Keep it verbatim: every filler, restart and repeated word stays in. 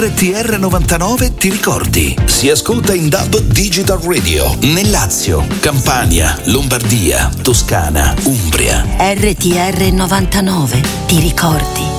R T R novantanove ti ricordi? Si ascolta in D A B Digital Radio nel Lazio, Campania, Lombardia, Toscana, Umbria. R T R novantanove ti ricordi?